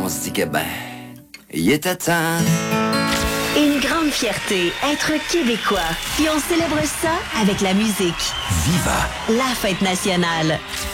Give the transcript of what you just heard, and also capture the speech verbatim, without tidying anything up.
on se dit que ben, il était temps. Une grande fierté, être québécois. Puis on célèbre ça avec la musique. Viva la fête nationale.